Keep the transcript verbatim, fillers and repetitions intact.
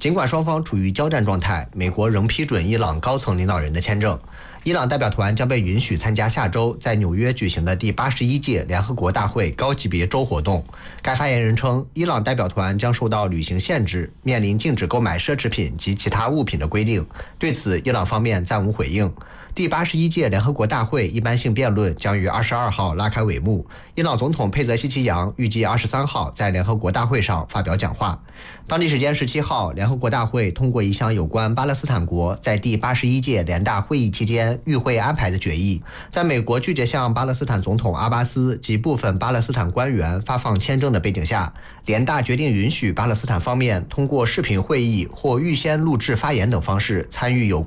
尽管双方处于交战状态，美国仍批准伊朗高层领导人的签证。伊朗代表团将被允许参加下周在纽约举行的第八十一届联合国大会高级别周活动。该发言人称，伊朗代表团将受到旅行限制，面临禁止购买奢侈品及其他物品的规定。对此，伊朗方面暂无回应。第八十一届联合国大会一般性辩论将于二十二号拉开帷幕。伊朗总统佩泽希奇扬预计二十三号在联合国大会上发表讲话。当地时间十七号，联合国大会通过一项有关巴勒斯坦国在第八十一届联大会议期间与会安排的决议。在美国拒绝向巴勒斯坦总统阿巴斯及部分巴勒斯坦官员发放签证的背景下，联大决定允许巴勒斯坦方面通过视频会议或预先录制发言等方式参与有